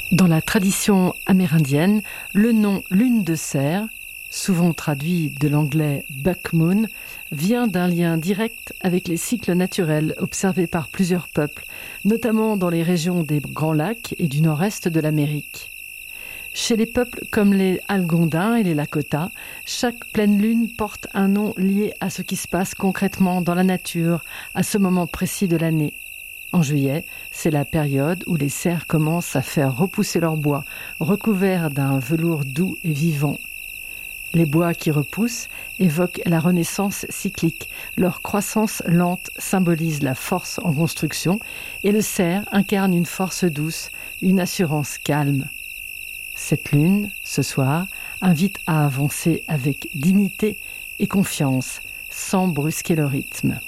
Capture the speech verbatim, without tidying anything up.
Dans la tradition amérindienne, le nom lune de cerf, souvent traduit de l'anglais buck moon, vient d'un lien direct avec les cycles naturels observés par plusieurs peuples, notamment dans les régions des Grands Lacs et du nord-est de l'Amérique. Chez les peuples comme les Algonquins et les Lakota, chaque pleine lune porte un nom lié à ce qui se passe concrètement dans la nature à ce moment précis de l'année. En juillet, c'est la période où les cerfs commencent à faire repousser leurs bois, recouverts d'un velours doux et vivant. Les bois qui repoussent évoquent la renaissance cyclique. Leur croissance lente symbolise la force en construction et le cerf incarne une force douce, une assurance calme. Cette lune, ce soir, invite à avancer avec dignité et confiance, sans brusquer le rythme.